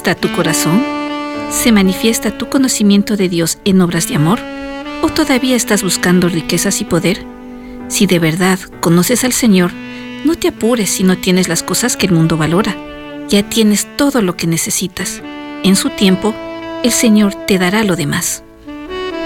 está tu corazón? ¿Se manifiesta tu conocimiento de Dios en obras de amor? ¿O todavía estás buscando riquezas y poder? Si de verdad conoces al Señor, no te apures si no tienes las cosas que el mundo valora. Ya tienes todo lo que necesitas. En su tiempo, el Señor te dará lo demás.